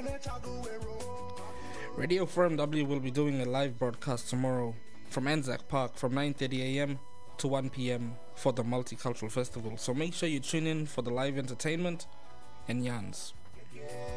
Radio Forum W will be doing a live broadcast tomorrow from Anzac Park from 9:30 a.m. to 1 p.m. for the Multicultural Festival. So make sure you tune in for the live entertainment and yarns.